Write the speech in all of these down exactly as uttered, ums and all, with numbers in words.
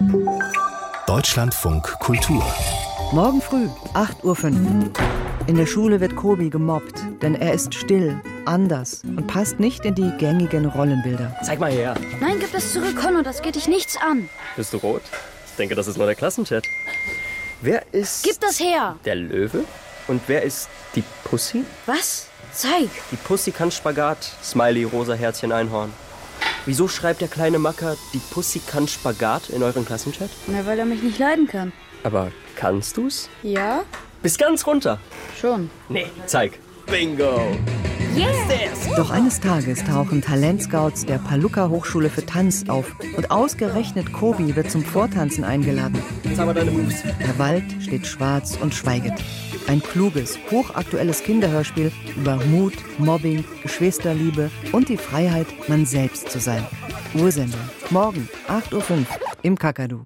Deutschlandfunk Kultur. Morgen früh, acht Uhr fünf. In der Schule wird Kobi gemobbt, denn er ist still, anders und passt nicht in die gängigen Rollenbilder. Zeig mal her. Nein, gib das zurück, Conno, das geht dich nichts an. Bist du rot? Ich denke, das ist nur der Klassenchat. Wer ist... Gib das her! Der Löwe? Und wer ist die Pussy? Was? Zeig. Die Pussy kann Spagat. Smiley, rosa Herzchen, Einhorn. Wieso schreibt der kleine Macker, die Pussy kann Spagat in euren Klassenchat? Na, weil er mich nicht leiden kann. Aber kannst du's? Ja? Bis ganz runter. Schon. Nee, zeig. Bingo. Yes! Doch eines Tages tauchen Talentscouts der Palukka Hochschule für Tanz auf und ausgerechnet Kobi wird zum Vortanzen eingeladen. Jetzt aber deine Moves. Der Wald steht schwarz und schweiget. Ein kluges, hochaktuelles Kinderhörspiel über Mut, Mobbing, Geschwisterliebe und die Freiheit, man selbst zu sein. Ursendung. Morgen, acht Uhr fünf im Kakadu.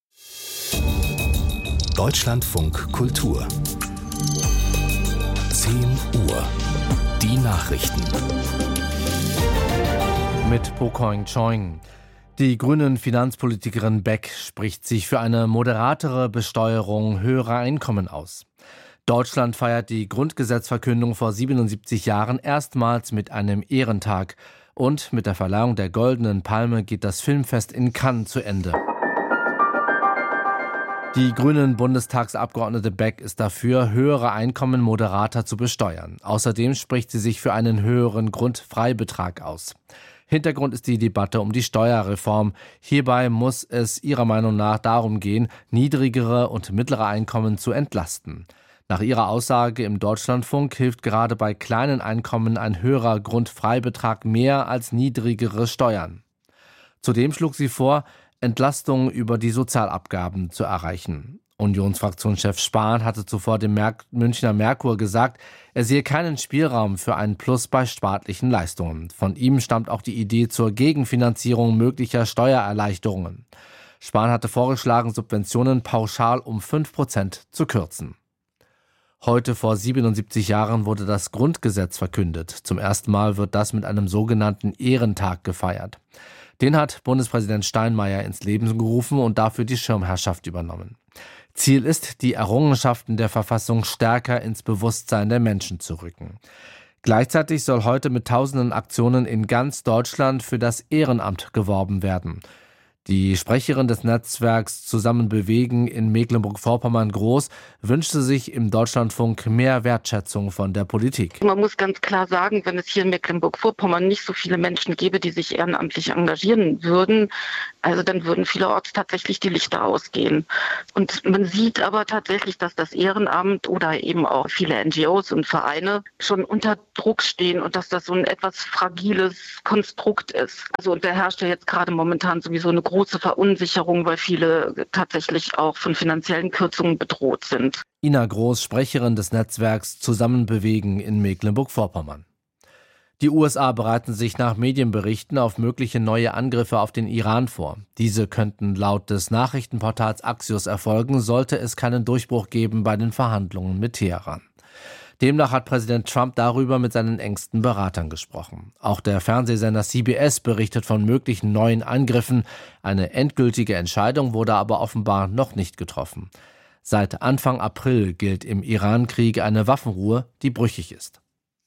Deutschlandfunk Kultur. zehn Uhr. Die Nachrichten. Mit Po Koing Choing. Die grünen Finanzpolitikerin Beck spricht sich für eine moderatere Besteuerung höherer Einkommen aus. Deutschland feiert die Grundgesetzverkündung vor siebenundsiebzig Jahren erstmals mit einem Ehrentag. Und mit der Verleihung der Goldenen Palme geht das Filmfest in Cannes zu Ende. Die grünen Bundestagsabgeordnete Beck ist dafür, höhere Einkommen moderater zu besteuern. Außerdem spricht sie sich für einen höheren Grundfreibetrag aus. Hintergrund ist die Debatte um die Steuerreform. Hierbei muss es ihrer Meinung nach darum gehen, niedrigere und mittlere Einkommen zu entlasten. Nach ihrer Aussage im Deutschlandfunk hilft gerade bei kleinen Einkommen ein höherer Grundfreibetrag mehr als niedrigere Steuern. Zudem schlug sie vor, Entlastungen über die Sozialabgaben zu erreichen. Unionsfraktionschef Spahn hatte zuvor dem Mer- Münchner Merkur gesagt, er sehe keinen Spielraum für einen Plus bei staatlichen Leistungen. Von ihm stammt auch die Idee zur Gegenfinanzierung möglicher Steuererleichterungen. Spahn hatte vorgeschlagen, Subventionen pauschal um fünf Prozent zu kürzen. Heute vor siebenundsiebzig Jahren wurde das Grundgesetz verkündet. Zum ersten Mal wird das mit einem sogenannten Ehrentag gefeiert. Den hat Bundespräsident Steinmeier ins Leben gerufen und dafür die Schirmherrschaft übernommen. Ziel ist, die Errungenschaften der Verfassung stärker ins Bewusstsein der Menschen zu rücken. Gleichzeitig soll heute mit tausenden Aktionen in ganz Deutschland für das Ehrenamt geworben werden. Die Sprecherin des Netzwerks Zusammen bewegen in Mecklenburg-Vorpommern Groß wünschte sich im Deutschlandfunk mehr Wertschätzung von der Politik. Man muss ganz klar sagen, wenn es hier in Mecklenburg-Vorpommern nicht so viele Menschen gäbe, die sich ehrenamtlich engagieren würden, also dann würden vielerorts tatsächlich die Lichter ausgehen. Und man sieht aber tatsächlich, dass das Ehrenamt oder eben auch viele N G Os und Vereine schon unter Druck stehen und dass das so ein etwas fragiles Konstrukt ist. Also und da herrscht ja jetzt gerade momentan sowieso eine große Verunsicherung, weil viele tatsächlich auch von finanziellen Kürzungen bedroht sind. Ina Groß, Sprecherin des Netzwerks Zusammen bewegen in Mecklenburg-Vorpommern. Die U S A bereiten sich nach Medienberichten auf mögliche neue Angriffe auf den Iran vor. Diese könnten laut des Nachrichtenportals Axios erfolgen, sollte es keinen Durchbruch geben bei den Verhandlungen mit Teheran. Demnach hat Präsident Trump darüber mit seinen engsten Beratern gesprochen. Auch der Fernsehsender C B S berichtet von möglichen neuen Angriffen. Eine endgültige Entscheidung wurde aber offenbar noch nicht getroffen. Seit Anfang April gilt im Iran-Krieg eine Waffenruhe, die brüchig ist.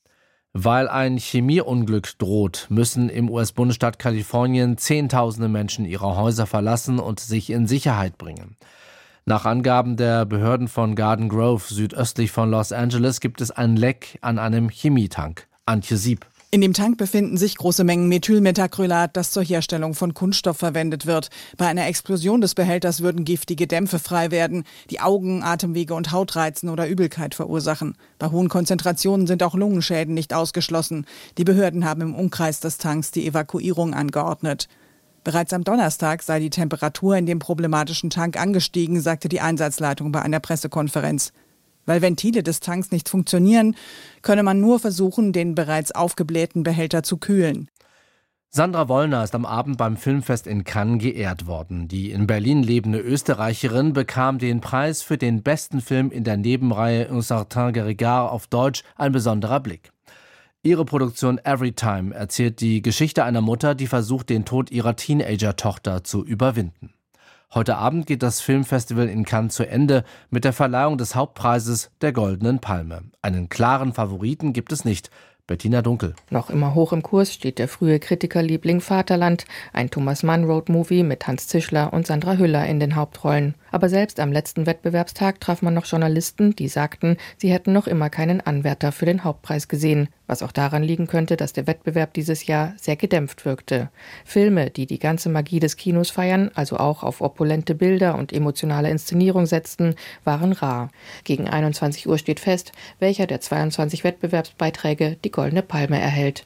Weil ein Chemieunglück droht, müssen im U S-Bundesstaat Kalifornien Zehntausende Menschen ihre Häuser verlassen und sich in Sicherheit bringen. Nach Angaben der Behörden von Garden Grove, südöstlich von Los Angeles, gibt es ein Leck an einem Chemietank. Antje Sieb. In dem Tank befinden sich große Mengen Methylmethacrylat, das zur Herstellung von Kunststoff verwendet wird. Bei einer Explosion des Behälters würden giftige Dämpfe frei werden, die Augen, Atemwege und Haut reizen oder Übelkeit verursachen. Bei hohen Konzentrationen sind auch Lungenschäden nicht ausgeschlossen. Die Behörden haben im Umkreis des Tanks die Evakuierung angeordnet. Bereits am Donnerstag sei die Temperatur in dem problematischen Tank angestiegen, sagte die Einsatzleitung bei einer Pressekonferenz. Weil Ventile des Tanks nicht funktionieren, könne man nur versuchen, den bereits aufgeblähten Behälter zu kühlen. Sandra Wollner ist am Abend beim Filmfest in Cannes geehrt worden. Die in Berlin lebende Österreicherin bekam den Preis für den besten Film in der Nebenreihe Un certain regard auf Deutsch Ein besonderer Blick. Ihre Produktion Everytime erzählt die Geschichte einer Mutter, die versucht, den Tod ihrer Teenager-Tochter zu überwinden. Heute Abend geht das Filmfestival in Cannes zu Ende mit der Verleihung des Hauptpreises der Goldenen Palme. Einen klaren Favoriten gibt es nicht. Bettina Dunkel. Noch immer hoch im Kurs steht der frühe Kritikerliebling Vaterland, ein Thomas Mann-Road-Movie mit Hans Zischler und Sandra Hüller in den Hauptrollen. Aber selbst am letzten Wettbewerbstag traf man noch Journalisten, die sagten, sie hätten noch immer keinen Anwärter für den Hauptpreis gesehen. Was auch daran liegen könnte, dass der Wettbewerb dieses Jahr sehr gedämpft wirkte. Filme, die die ganze Magie des Kinos feiern, also auch auf opulente Bilder und emotionale Inszenierung setzten, waren rar. Gegen einundzwanzig Uhr steht fest, welcher der zweiundzwanzig Wettbewerbsbeiträge die Goldene Palme erhält.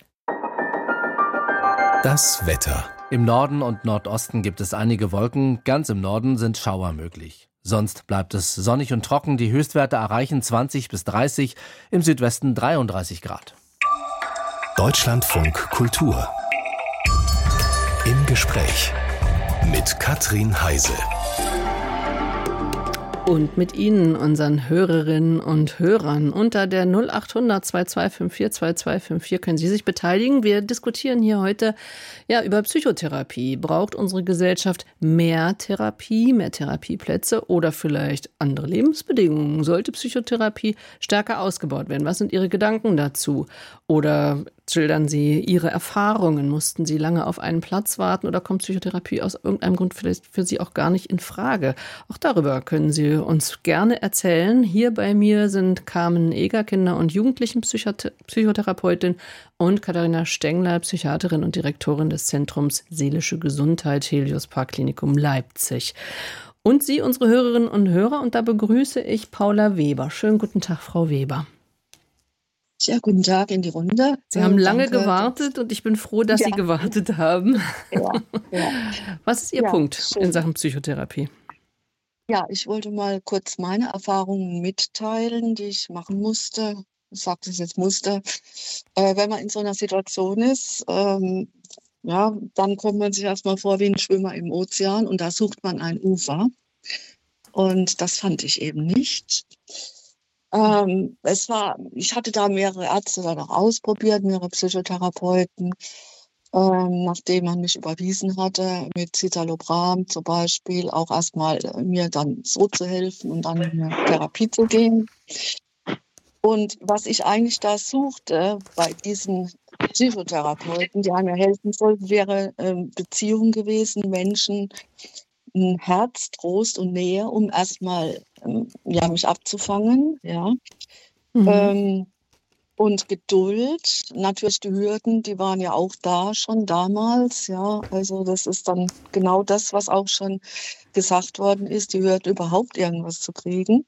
Das Wetter. Im Norden und Nordosten gibt es einige Wolken, ganz im Norden sind Schauer möglich. Sonst bleibt es sonnig und trocken, die Höchstwerte erreichen zwanzig bis dreißig, im Südwesten dreiunddreißig Grad. Deutschlandfunk Kultur. Im Gespräch mit Katrin Heise. Und mit Ihnen, unseren Hörerinnen und Hörern, unter der null achthundert zweiundzwanzig vierundzweißig zweiundzwanzig können Sie sich beteiligen. Wir diskutieren hier heute ja über Psychotherapie. Braucht unsere Gesellschaft mehr Therapie, mehr Therapieplätze oder vielleicht andere Lebensbedingungen? Sollte Psychotherapie stärker ausgebaut werden? Was sind Ihre Gedanken dazu? Oder schildern Sie Ihre Erfahrungen? Mussten Sie lange auf einen Platz warten oder kommt Psychotherapie aus irgendeinem Grund vielleicht für Sie auch gar nicht in Frage? Auch darüber können Sie uns gerne erzählen. Hier bei mir sind Carmen Eger, Kinder- und Jugendlichen-Psychotherapeutin und Katharina Stengler, Psychiaterin und Direktorin des Zentrums Seelische Gesundheit Helios Park Klinikum Leipzig. Und Sie, unsere Hörerinnen und Hörer, und da begrüße ich Paula Weber. Schönen guten Tag, Frau Weber. Ja, guten Tag in die Runde. Sie haben lange Danke. gewartet und ich bin froh, dass ja. Sie gewartet haben. Ja, ja. Was ist Ihr ja, Punkt schön. in Sachen Psychotherapie? Ja, ich wollte mal kurz meine Erfahrungen mitteilen, die ich machen musste. Ich sage das jetzt musste. Äh, wenn man in so einer Situation ist, ähm, ja, dann kommt man sich erstmal vor wie ein Schwimmer im Ozean und da sucht man ein Ufer. Und das fand ich eben nicht. Ähm, es war, ich hatte da mehrere Ärzte dann auch ausprobiert, mehrere Psychotherapeuten, ähm, nachdem man mich überwiesen hatte mit Citalopram zum Beispiel, auch erstmal mir dann so zu helfen und dann in eine Therapie zu gehen. Und was ich eigentlich da suchte bei diesen Psychotherapeuten, die einem helfen sollten, wäre ähm, Beziehung gewesen, Menschen, ein Herz, Trost und Nähe, um erstmal ähm, ja, mich abzufangen, ja. Mhm. Ähm, und Geduld, natürlich die Hürden, die waren ja auch da schon damals, ja. Also das ist dann genau das, was auch schon gesagt worden ist, die Hürden überhaupt irgendwas zu kriegen.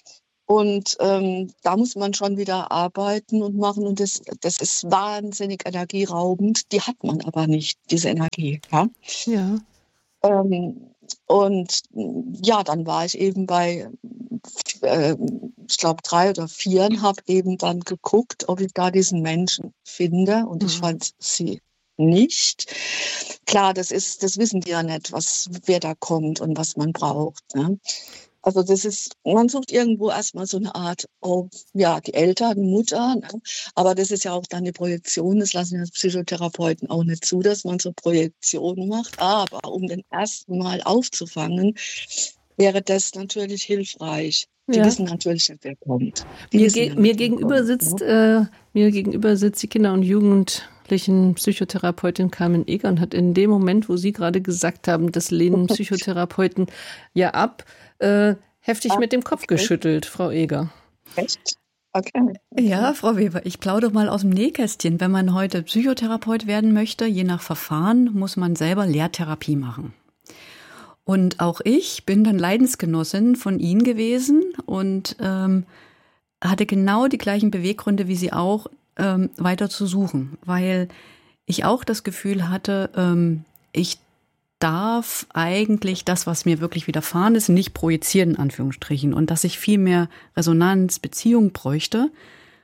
Und ähm, da muss man schon wieder arbeiten und machen und das, das ist wahnsinnig energieraubend. Die hat man aber nicht, diese Energie, ja. Ja. Ähm, Und ja, dann war ich eben bei, äh, ich glaube, drei oder vier und habe eben dann geguckt, ob ich da diesen Menschen finde. Und mhm. ich fand sie nicht. Klar, das ist, das wissen die ja nicht, was, wer da kommt und was man braucht. Ne? Also das ist, man sucht irgendwo erstmal so eine Art, oh, ja, die Eltern, die Mutter, ne? Aber das ist ja auch dann eine Projektion, das lassen ja Psychotherapeuten auch nicht zu, dass man so Projektionen macht, aber um den ersten Mal aufzufangen, wäre das natürlich hilfreich. Die ja. wissen natürlich nicht, wer kommt. Mir, ge- mir, gegenüber kommt, sitzt, ne? äh, mir gegenüber sitzt die Kinder- und Jugendlichen Psychotherapeutin Carmen Eger und hat in dem Moment, wo Sie gerade gesagt haben, das lehnen Psychotherapeuten ja ab, Äh, heftig mit dem Kopf geschüttelt, Frau Eger. Echt? Okay. Ja, Frau Weber, ich plaudere mal aus dem Nähkästchen. Wenn man heute Psychotherapeut werden möchte, je nach Verfahren, muss man selber Lehrtherapie machen. Und auch ich bin dann Leidensgenossin von Ihnen gewesen und ähm, hatte genau die gleichen Beweggründe wie Sie auch, ähm, weiter zu suchen. Weil ich auch das Gefühl hatte, ähm, ich darf eigentlich das, was mir wirklich widerfahren ist, nicht projizieren, in Anführungsstrichen. Und dass ich viel mehr Resonanz, Beziehung bräuchte.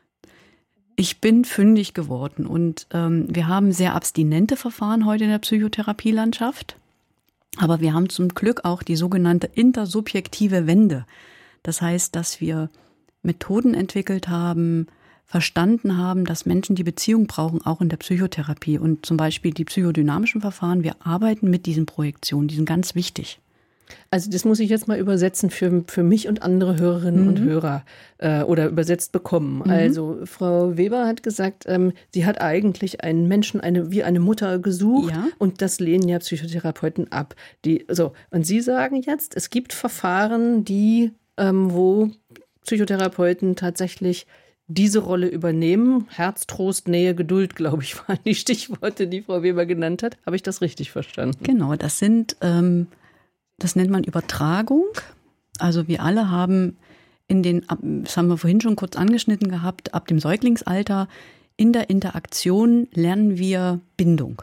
Ich bin fündig geworden. Und ähm, wir haben sehr abstinente Verfahren heute in der Psychotherapielandschaft. Aber wir haben zum Glück auch die sogenannte intersubjektive Wende. Das heißt, dass wir Methoden entwickelt haben, verstanden haben, dass Menschen die Beziehung brauchen, auch in der Psychotherapie. Und zum Beispiel die psychodynamischen Verfahren, wir arbeiten mit diesen Projektionen, die sind ganz wichtig. Also das muss ich jetzt mal übersetzen für, für mich und andere Hörerinnen mhm. und Hörer äh, oder übersetzt bekommen. Mhm. Also Frau Weber hat gesagt, ähm, sie hat eigentlich einen Menschen eine, wie eine Mutter gesucht ja. und das lehnen ja Psychotherapeuten ab. Die, so. Und Sie sagen jetzt, es gibt Verfahren, die, ähm, wo Psychotherapeuten tatsächlich diese Rolle übernehmen. Herz, Trost, Nähe, Geduld, glaube ich, waren die Stichworte, die Frau Weber genannt hat. Habe ich das richtig verstanden? Genau, das sind... Ähm Das nennt man Übertragung. Also wir alle haben in den, das haben wir vorhin schon kurz angeschnitten gehabt, ab dem Säuglingsalter in der Interaktion lernen wir Bindung.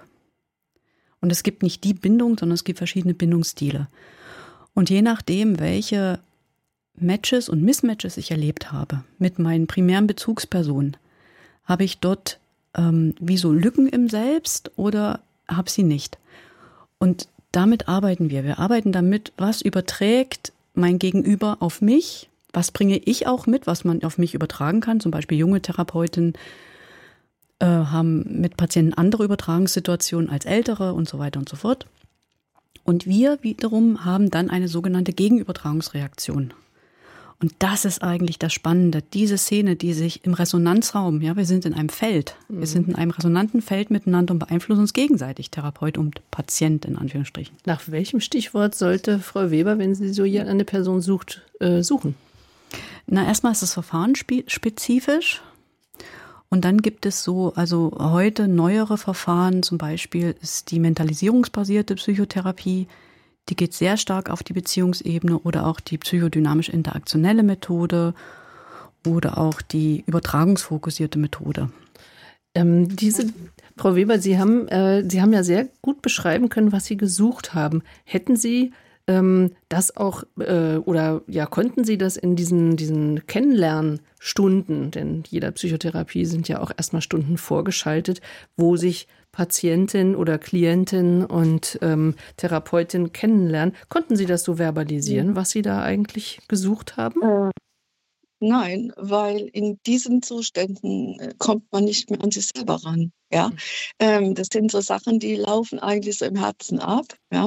Und es gibt nicht die Bindung, sondern es gibt verschiedene Bindungsstile. Und je nachdem, welche Matches und Mismatches ich erlebt habe mit meinen primären Bezugspersonen, habe ich dort ähm, wie so Lücken im Selbst oder habe sie nicht. Und damit arbeiten wir. Wir arbeiten damit, was überträgt mein Gegenüber auf mich, was bringe ich auch mit, was man auf mich übertragen kann. Zum Beispiel junge Therapeuten äh, haben mit Patienten andere Übertragungssituationen als ältere und so weiter und so fort. Und wir wiederum haben dann eine sogenannte Gegenübertragungsreaktion. Und das ist eigentlich das Spannende, diese Szene, die sich im Resonanzraum, ja, wir sind in einem Feld, mhm. wir sind in einem resonanten Feld miteinander und beeinflussen uns gegenseitig, Therapeut und Patient in Anführungsstrichen. Nach welchem Stichwort sollte Frau Weber, wenn sie so eine Person sucht, äh, suchen? Na, erstmal ist das Verfahren spe- spezifisch und dann gibt es so, also heute neuere Verfahren, zum Beispiel ist die mentalisierungsbasierte Psychotherapie. Die geht sehr stark auf die Beziehungsebene oder auch die psychodynamisch-interaktionelle Methode oder auch die übertragungsfokussierte Methode. Ähm, diese, Frau Weber, Sie haben, äh, Sie haben ja sehr gut beschreiben können, was Sie gesucht haben. Hätten Sie ähm, das auch äh, oder ja, konnten Sie das in diesen, diesen Kennenlernstunden, denn jeder Psychotherapie sind ja auch erstmal Stunden vorgeschaltet, wo sich Patientin oder Klientin und ähm, Therapeutin kennenlernen. Konnten Sie das so verbalisieren, was Sie da eigentlich gesucht haben? Äh, nein, weil in diesen Zuständen äh, kommt man nicht mehr an sich selber ran. Ja? Mhm. Ähm, das sind so Sachen, die laufen eigentlich so im Herzen ab. Ja?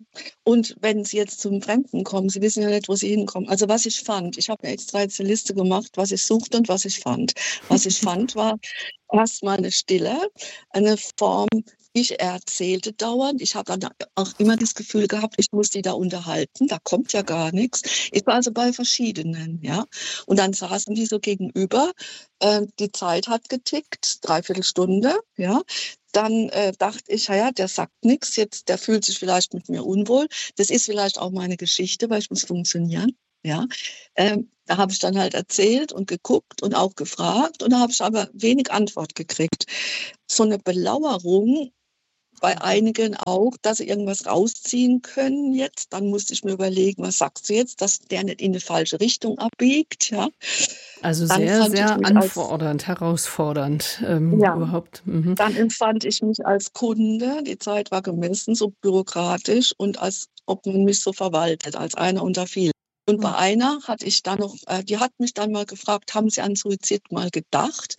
Und wenn Sie jetzt zum Fremden kommen, Sie wissen ja nicht, wo Sie hinkommen. Also was ich fand, ich habe mir extra jetzt eine Liste gemacht, was ich suchte und was ich fand. Was ich fand, war erstmal eine Stille, eine Form, ich erzählte dauernd. Ich habe dann auch immer das Gefühl gehabt, ich muss die da unterhalten, da kommt ja gar nichts. Ich war also bei verschiedenen, ja. Und dann saßen die so gegenüber, äh, die Zeit hat getickt, dreiviertel Stunde, ja. Dann äh, dachte ich, ja, der sagt nichts, jetzt, der fühlt sich vielleicht mit mir unwohl. Das ist vielleicht auch meine Geschichte, weil ich muss funktionieren. Ja, ähm, da habe ich dann halt erzählt und geguckt und auch gefragt und da habe ich aber wenig Antwort gekriegt. So eine Belauerung bei einigen auch, dass sie irgendwas rausziehen können jetzt. Dann musste ich mir überlegen, was sagst du jetzt, dass der nicht in die falsche Richtung abbiegt. Ja. Also sehr, sehr anfordernd, als, herausfordernd ähm, ja, überhaupt. Mhm. Dann empfand ich mich als Kunde, die Zeit war gemessen, so bürokratisch und als ob man mich so verwaltet, als einer unter vielen. Und bei einer hatte ich dann noch, äh, die hat mich dann mal gefragt, haben Sie an Suizid mal gedacht?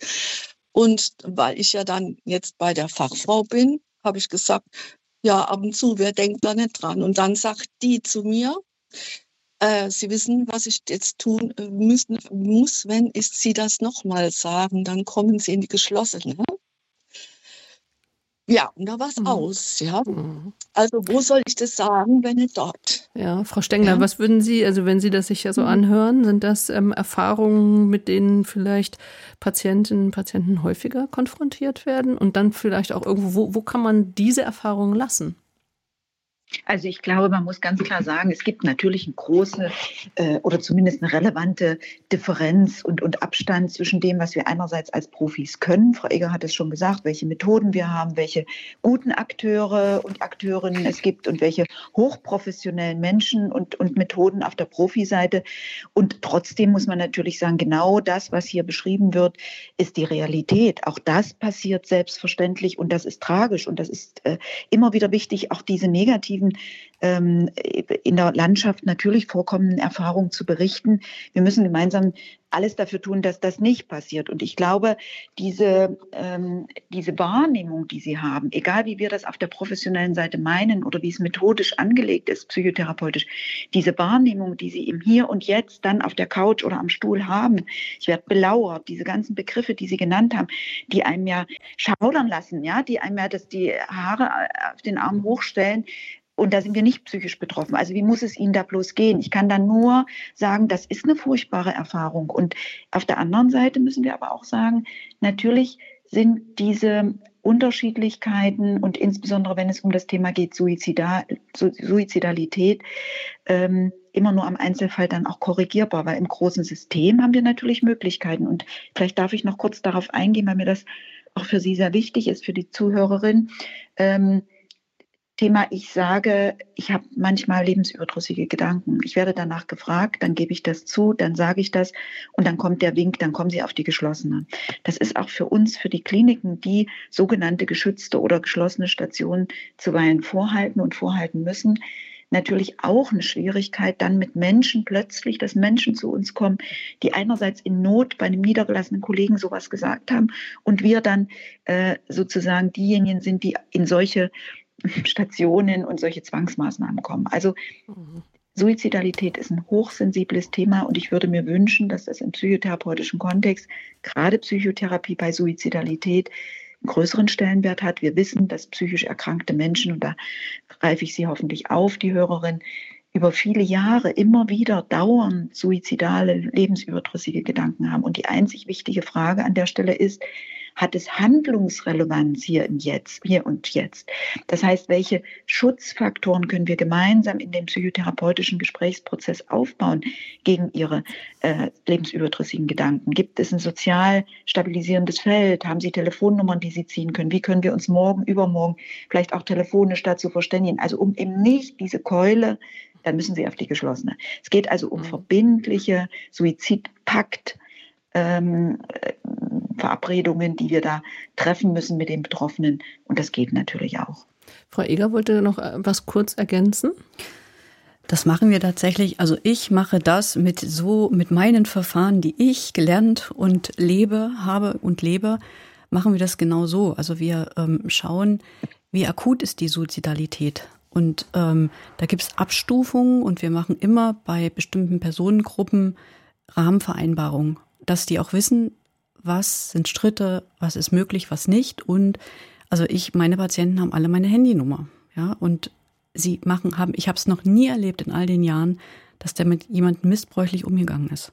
Und weil ich ja dann jetzt bei der Fachfrau bin, habe ich gesagt, ja, ab und zu, wer denkt da nicht dran? Und dann sagt die zu mir, äh, Sie wissen, was ich jetzt tun müssen, muss, wenn ich Sie das nochmal sagen, dann kommen Sie in die geschlossene. Ja, und da war es mhm. aus, ja. Mhm. Also wo soll ich das sagen, wenn nicht dort? Ja, Frau Stengler, ja. Was würden Sie, also wenn Sie das sich ja so mhm. anhören, sind das ähm, Erfahrungen, mit denen vielleicht Patientinnen und Patienten häufiger konfrontiert werden? Und dann vielleicht auch irgendwo, wo, wo kann man diese Erfahrungen lassen? Also ich glaube, man muss ganz klar sagen, es gibt natürlich eine große äh, oder zumindest eine relevante Differenz und, und Abstand zwischen dem, was wir einerseits als Profis können. Frau Egger hat es schon gesagt, welche Methoden wir haben, welche guten Akteure und Akteurinnen es gibt und welche hochprofessionellen Menschen und, und Methoden auf der Profiseite. Und trotzdem muss man natürlich sagen, genau das, was hier beschrieben wird, ist die Realität. Auch das passiert selbstverständlich und das ist tragisch und das ist äh, immer wieder wichtig, auch diese negativen ähm, in der Landschaft natürlich vorkommenden Erfahrungen zu berichten. Wir müssen gemeinsam alles dafür tun, dass das nicht passiert. Und ich glaube, diese, ähm, diese Wahrnehmung, die Sie haben, egal wie wir das auf der professionellen Seite meinen oder wie es methodisch angelegt ist, psychotherapeutisch, diese Wahrnehmung, die Sie im Hier und Jetzt dann auf der Couch oder am Stuhl haben, ich werde belauert, diese ganzen Begriffe, die Sie genannt haben, die einem ja schaudern lassen, ja, die einem ja das, die Haare auf den Arm hochstellen. Und da sind wir nicht psychisch betroffen. Also wie muss es Ihnen da bloß gehen? Ich kann da nur sagen, das ist eine furchtbare Erfahrung. Und auf der anderen Seite müssen wir aber auch sagen, natürlich sind diese Unterschiedlichkeiten und insbesondere wenn es um das Thema geht, Suizidal, Suizidalität, ähm, immer nur am Einzelfall dann auch korrigierbar, weil im großen System haben wir natürlich Möglichkeiten. Und vielleicht darf ich noch kurz darauf eingehen, weil mir das auch für Sie sehr wichtig ist, für die Zuhörerin. Ähm, Thema, ich sage, ich habe manchmal lebensüberdrüssige Gedanken. Ich werde danach gefragt, dann gebe ich das zu, dann sage ich das und dann kommt der Wink, dann kommen Sie auf die geschlossene. Das ist auch für uns, für die Kliniken, die sogenannte geschützte oder geschlossene Stationen zuweilen vorhalten und vorhalten müssen, natürlich auch eine Schwierigkeit, dann mit Menschen plötzlich, dass Menschen zu uns kommen, die einerseits in Not bei einem niedergelassenen Kollegen sowas gesagt haben und wir dann äh, sozusagen diejenigen sind, die in solche Stationen und solche Zwangsmaßnahmen kommen. Also Suizidalität ist ein hochsensibles Thema und ich würde mir wünschen, dass das im psychotherapeutischen Kontext, gerade Psychotherapie bei Suizidalität, einen größeren Stellenwert hat. Wir wissen, dass psychisch erkrankte Menschen, und da greife ich Sie hoffentlich auf, die Hörerin, über viele Jahre immer wieder dauernd suizidale, lebensüberdrüssige Gedanken haben. Und die einzig wichtige Frage an der Stelle ist, hat es Handlungsrelevanz hier im Jetzt, hier und jetzt? Das heißt, welche Schutzfaktoren können wir gemeinsam in dem psychotherapeutischen Gesprächsprozess aufbauen gegen ihre äh, lebensüberdrüssigen Gedanken? Gibt es ein sozial stabilisierendes Feld? Haben Sie Telefonnummern, die Sie ziehen können? Wie können wir uns morgen, übermorgen vielleicht auch telefonisch dazu verständigen? Also um eben nicht diese Keule, dann müssen Sie auf die geschlossene. Es geht also um verbindliche Suizidpakt, ähm, Verabredungen, die wir da treffen müssen mit den Betroffenen. Und das geht natürlich auch. Frau Eger wollte noch was kurz ergänzen. Das machen wir tatsächlich. Also ich mache das mit so, mit meinen Verfahren, die ich gelernt und lebe, habe und lebe, machen wir das genau so. Also wir ähm, schauen, wie akut ist die Suizidalität. Und ähm, da gibt es Abstufungen und wir machen immer bei bestimmten Personengruppen Rahmenvereinbarungen, dass die auch wissen, was sind Schritte, was ist möglich, was nicht. Und also ich, meine Patienten haben alle meine Handynummer, ja, und sie machen, haben, ich habe es noch nie erlebt in all den Jahren, dass der mit jemandem missbräuchlich umgegangen ist.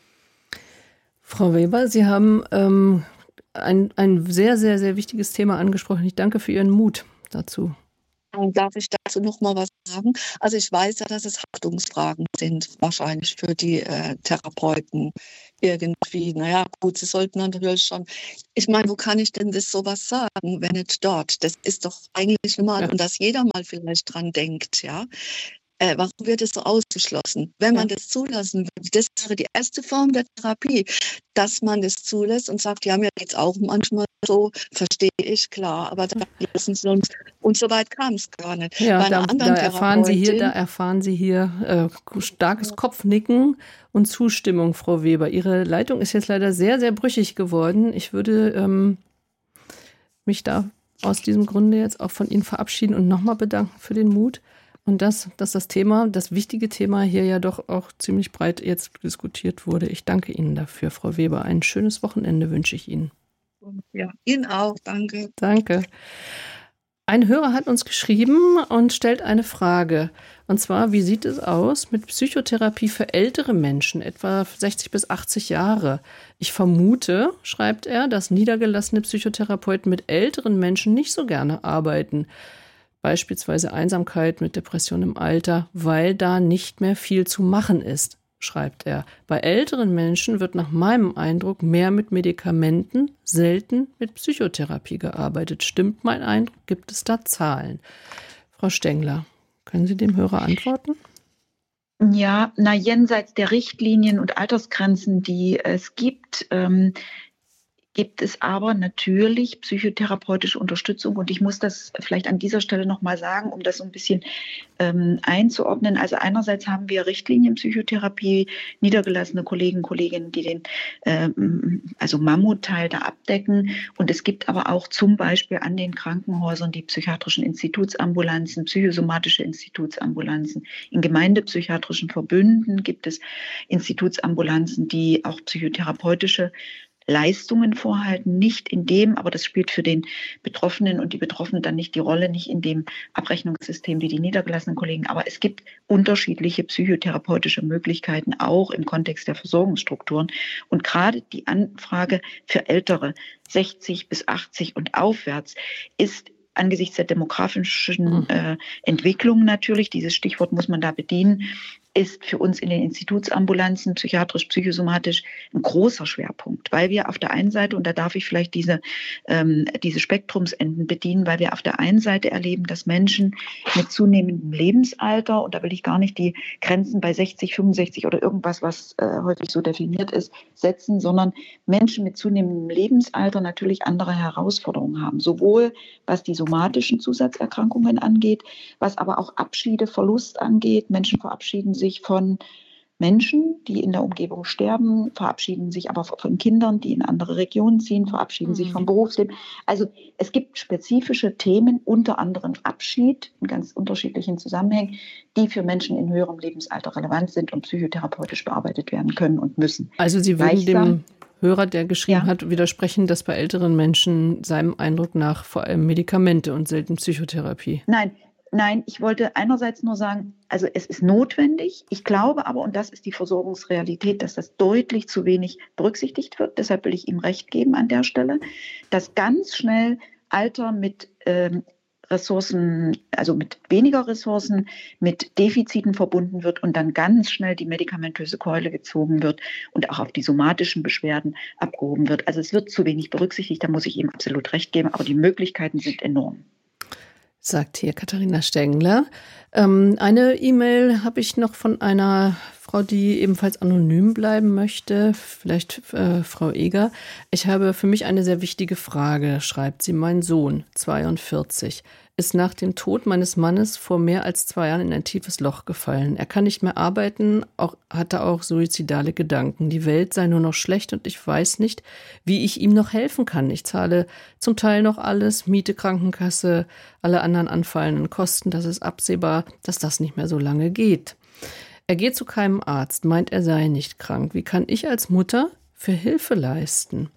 Frau Weber, Sie haben ähm, ein, ein sehr, sehr, sehr wichtiges Thema angesprochen. Ich danke für Ihren Mut dazu. Darf ich dazu noch mal was sagen? Also ich weiß ja, dass es Haftungsfragen sind, wahrscheinlich für die äh, Therapeuten irgendwie. Naja, gut, sie sollten natürlich schon. Ich meine, wo kann ich denn das sowas sagen, wenn nicht dort? Das ist doch eigentlich normal ja. Und dass jeder mal vielleicht dran denkt, ja. Äh, warum wird es so ausgeschlossen? Wenn man ja. das zulassen würde, das wäre die erste Form der Therapie, dass man das zulässt und sagt, ja, mir geht's auch manchmal so, verstehe ich, klar, aber da lassen sie uns, und so weit kam es gar nicht. Ja, Bei einer da, anderen da erfahren Sie hier, da erfahren Sie hier äh, starkes Kopfnicken und Zustimmung, Frau Weber. Ihre Leitung ist jetzt leider sehr, sehr brüchig geworden. Ich würde ähm, mich da aus diesem Grunde jetzt auch von Ihnen verabschieden und nochmal bedanken für den Mut. Und dass, dass das Thema, das wichtige Thema hier ja doch auch ziemlich breit jetzt diskutiert wurde. Ich danke Ihnen dafür, Frau Weber. Ein schönes Wochenende wünsche ich Ihnen. Ja, Ihnen auch. Danke. Danke. Ein Hörer hat uns geschrieben und stellt eine Frage. Und zwar, wie sieht es aus mit Psychotherapie für ältere Menschen, etwa sechzig bis achtzig Jahre? Ich vermute, schreibt er, dass niedergelassene Psychotherapeuten mit älteren Menschen nicht so gerne arbeiten. Beispielsweise Einsamkeit mit Depression im Alter, weil da nicht mehr viel zu machen ist, schreibt er. Bei älteren Menschen wird nach meinem Eindruck mehr mit Medikamenten, selten mit Psychotherapie gearbeitet. Stimmt mein Eindruck? Gibt es da Zahlen? Frau Stengler, können Sie dem Hörer antworten? Ja, na jenseits der Richtlinien und Altersgrenzen, die es gibt, ähm, gibt es aber natürlich psychotherapeutische Unterstützung. Und ich muss das vielleicht an dieser Stelle nochmal sagen, um das so ein bisschen ähm, einzuordnen. Also einerseits haben wir Richtlinienpsychotherapie, niedergelassene Kollegen, Kolleginnen, die den ähm, also Mammutteil da abdecken. Und es gibt aber auch zum Beispiel an den Krankenhäusern die psychiatrischen Institutsambulanzen, psychosomatische Institutsambulanzen. In gemeindepsychiatrischen Verbünden gibt es Institutsambulanzen, die auch psychotherapeutische Leistungen vorhalten, nicht in dem, aber das spielt für den Betroffenen und die Betroffenen dann nicht die Rolle, nicht in dem Abrechnungssystem wie die niedergelassenen Kollegen, aber es gibt unterschiedliche psychotherapeutische Möglichkeiten, auch im Kontext der Versorgungsstrukturen. Und gerade die Anfrage für Ältere, sechzig bis achtzig und aufwärts, ist angesichts der demografischen äh, Entwicklung natürlich, dieses Stichwort muss man da bedienen, ist für uns in den Institutsambulanzen psychiatrisch, psychosomatisch ein großer Schwerpunkt, weil wir auf der einen Seite, und da darf ich vielleicht diese, ähm, diese Spektrumsenden bedienen, weil wir auf der einen Seite erleben, dass Menschen mit zunehmendem Lebensalter, und da will ich gar nicht die Grenzen bei sechzig, fünfundsechzig oder irgendwas, was äh, häufig so definiert ist, setzen, sondern Menschen mit zunehmendem Lebensalter natürlich andere Herausforderungen haben, sowohl was die somatischen Zusatzerkrankungen angeht, was aber auch Abschiede, Verlust angeht. Menschen verabschieden sich von Menschen, die in der Umgebung sterben, verabschieden sich aber von Kindern, die in andere Regionen ziehen, verabschieden mhm. sich vom Berufsleben. Also es gibt spezifische Themen, unter anderem Abschied in ganz unterschiedlichen Zusammenhängen, die für Menschen in höherem Lebensalter relevant sind und psychotherapeutisch bearbeitet werden können und müssen. Also Sie würden Gleichsam, dem Hörer, der geschrieben ja. hat, widersprechen, dass bei älteren Menschen seinem Eindruck nach vor allem Medikamente und selten Psychotherapie. Nein, Nein, ich wollte einerseits nur sagen, also es ist notwendig. Ich glaube aber, und das ist die Versorgungsrealität, dass das deutlich zu wenig berücksichtigt wird. Deshalb will ich ihm recht geben an der Stelle, dass ganz schnell Alter mit ähm, Ressourcen, also mit weniger Ressourcen, mit Defiziten verbunden wird und dann ganz schnell die medikamentöse Keule gezogen wird und auch auf die somatischen Beschwerden abgehoben wird. Also es wird zu wenig berücksichtigt, da muss ich ihm absolut recht geben, aber die Möglichkeiten sind enorm. Sagt hier Katharina Stengler. Ähm, eine E-Mail habe ich noch von einer Frau, die ebenfalls anonym bleiben möchte, vielleicht äh, Frau Eger. Ich habe für mich eine sehr wichtige Frage, schreibt sie. Mein Sohn, zweiundvierzig, ist nach dem Tod meines Mannes vor mehr als zwei Jahren in ein tiefes Loch gefallen. Er kann nicht mehr arbeiten, auch, hatte auch suizidale Gedanken. Die Welt sei nur noch schlecht und ich weiß nicht, wie ich ihm noch helfen kann. Ich zahle zum Teil noch alles, Miete, Krankenkasse, alle anderen anfallenden Kosten. Das ist absehbar, dass das nicht mehr so lange geht. Er geht zu keinem Arzt, meint, er sei nicht krank. Wie kann ich als Mutter für Hilfe leisten?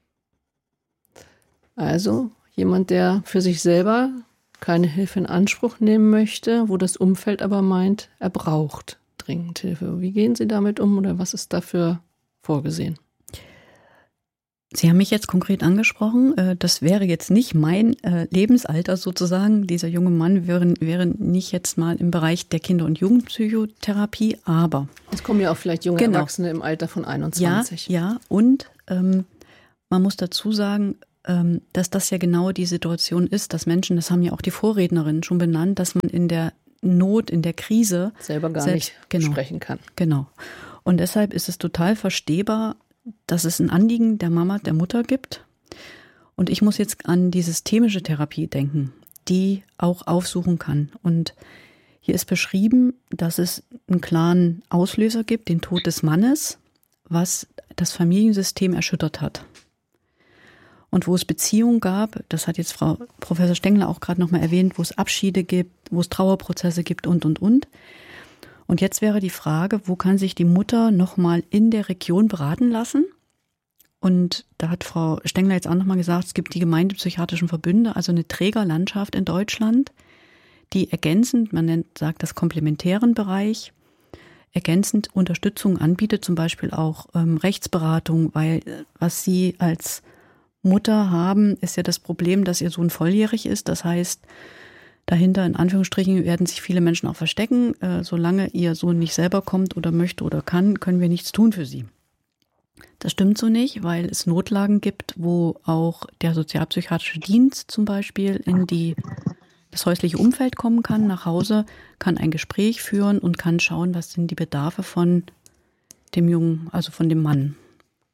Also jemand, der für sich selber keine Hilfe in Anspruch nehmen möchte, wo das Umfeld aber meint, er braucht dringend Hilfe. Wie gehen Sie damit um oder was ist dafür vorgesehen? Sie haben mich jetzt konkret angesprochen. Das wäre jetzt nicht mein Lebensalter sozusagen. Dieser junge Mann wäre, wäre nicht jetzt mal im Bereich der Kinder- und Jugendpsychotherapie, aber... Es kommen ja auch vielleicht junge genau. Erwachsene im Alter von einundzwanzig. Ja, ja. Und ähm, man muss dazu sagen, ähm, dass das ja genau die Situation ist, dass Menschen, das haben ja auch die Vorrednerinnen schon benannt, dass man in der Not, in der Krise... selber gar selbst, nicht genau, sprechen kann. Genau. Und deshalb ist es total verstehbar, dass es ein Anliegen der Mama, der Mutter gibt. Und ich muss jetzt an die systemische Therapie denken, die auch aufsuchen kann. Und hier ist beschrieben, dass es einen klaren Auslöser gibt, den Tod des Mannes, was das Familiensystem erschüttert hat. Und wo es Beziehungen gab, das hat jetzt Frau Professor Stengler auch gerade nochmal erwähnt, wo es Abschiede gibt, wo es Trauerprozesse gibt und, und, und. Und jetzt wäre die Frage, wo kann sich die Mutter nochmal in der Region beraten lassen? Und da hat Frau Stengler jetzt auch nochmal gesagt, es gibt die gemeindepsychiatrischen Verbünde, also eine Trägerlandschaft in Deutschland, die ergänzend, man nennt, sagt das komplementären Bereich, ergänzend Unterstützung anbietet, zum Beispiel auch ähm, Rechtsberatung, weil was Sie als Mutter haben, ist ja das Problem, dass Ihr Sohn volljährig ist. Das heißt, dahinter in Anführungsstrichen werden sich viele Menschen auch verstecken. Äh, solange Ihr Sohn nicht selber kommt oder möchte oder kann, können wir nichts tun für Sie. Das stimmt so nicht, weil es Notlagen gibt, wo auch der sozialpsychiatrische Dienst zum Beispiel in die, das häusliche Umfeld kommen kann, nach Hause, kann ein Gespräch führen und kann schauen, was sind die Bedarfe von dem Jungen, also von dem Mann.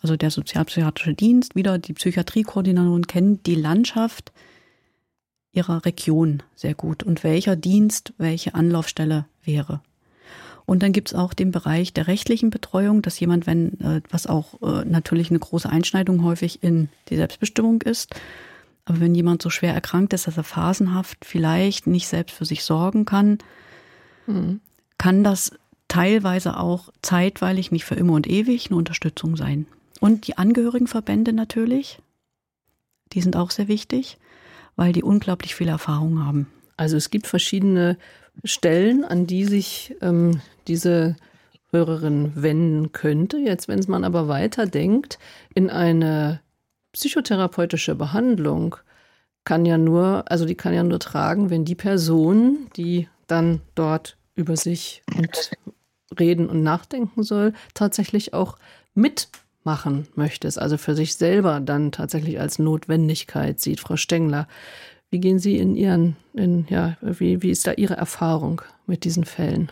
also der sozialpsychiatrische Dienst, wieder die Psychiatriekoordinatoren kennen die Landschaft ihrer Region sehr gut und welcher Dienst welche Anlaufstelle wäre. Und dann gibt es auch den Bereich der rechtlichen Betreuung, dass jemand, wenn, äh, was auch äh, natürlich eine große Einschneidung häufig in die Selbstbestimmung ist, aber wenn jemand so schwer erkrankt ist, dass er phasenhaft vielleicht nicht selbst für sich sorgen kann, mhm. kann das teilweise auch zeitweilig, nicht für immer und ewig, eine Unterstützung sein. Und die Angehörigenverbände natürlich, die sind auch sehr wichtig, weil die unglaublich viel Erfahrung haben. Also es gibt verschiedene Stellen, an die sich ähm, diese Hörerin wenden könnte. Jetzt, wenn man aber weiterdenkt, in eine psychotherapeutische Behandlung kann ja nur, also die kann ja nur tragen, wenn die Person, die dann dort über sich und reden und nachdenken soll, tatsächlich auch mitmachen möchte, es also für sich selber dann tatsächlich als Notwendigkeit sieht. Frau Stengler, wie gehen Sie in Ihren, in, ja, wie, wie ist da Ihre Erfahrung mit diesen Fällen?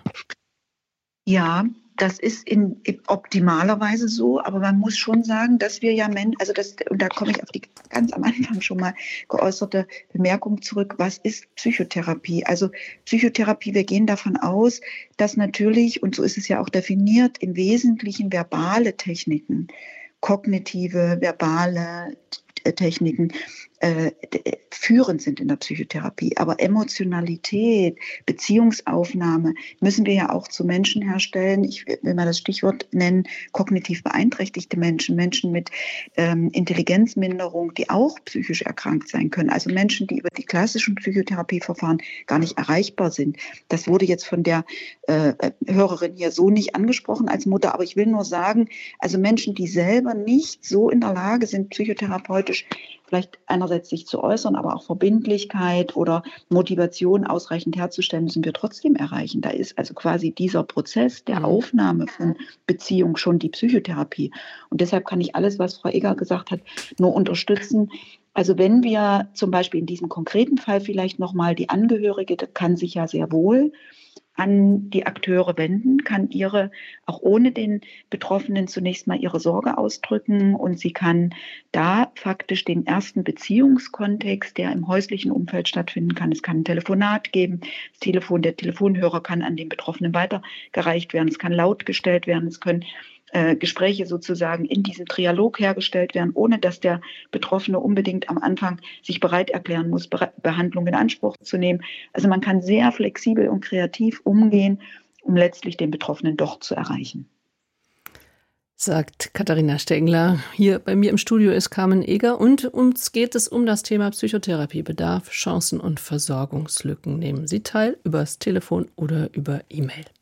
Ja, das ist in, in optimalerweise so, aber man muss schon sagen, dass wir ja Menschen, also das, und da komme ich auf die ganz am Anfang schon mal geäußerte Bemerkung zurück, was ist Psychotherapie? Also Psychotherapie, wir gehen davon aus, dass natürlich, und so ist es ja auch definiert, im Wesentlichen verbale Techniken, kognitive, verbale Techniken äh, führend sind in der Psychotherapie. Aber Emotionalität, Beziehungsaufnahme müssen wir ja auch zu Menschen herstellen. Ich will mal das Stichwort nennen, kognitiv beeinträchtigte Menschen, Menschen mit ähm, Intelligenzminderung, die auch psychisch erkrankt sein können. Also Menschen, die über die klassischen Psychotherapieverfahren gar nicht erreichbar sind. Das wurde jetzt von der äh, Hörerin hier so nicht angesprochen als Mutter, aber ich will nur sagen, also Menschen, die selber nicht so in der Lage sind, psychotherapeutisch vielleicht einerseits sich zu äußern, aber auch Verbindlichkeit oder Motivation ausreichend herzustellen, müssen wir trotzdem erreichen. Da ist also quasi dieser Prozess der Aufnahme von Beziehung schon die Psychotherapie. Und deshalb kann ich alles, was Frau Egger gesagt hat, nur unterstützen. Also wenn wir zum Beispiel in diesem konkreten Fall vielleicht nochmal die Angehörige, das kann sich ja sehr wohl an die Akteure wenden, kann ihre, auch ohne den Betroffenen zunächst mal ihre Sorge ausdrücken und sie kann da faktisch den ersten Beziehungskontext, der im häuslichen Umfeld stattfinden kann. Es kann ein Telefonat geben, das Telefon, der Telefonhörer kann an den Betroffenen weitergereicht werden, es kann laut gestellt werden, es können äh, Gespräche sozusagen in diesem Trialog hergestellt werden, ohne dass der Betroffene unbedingt am Anfang sich bereit erklären muss, Be- Behandlung in Anspruch zu nehmen. Also man kann sehr flexibel und kreativ umgehen, um letztlich den Betroffenen doch zu erreichen. Sagt Katharina Stengler. Hier bei mir im Studio ist Carmen Eger und uns geht es um das Thema Psychotherapiebedarf, Chancen und Versorgungslücken. Nehmen Sie teil übers Telefon oder über E-Mail.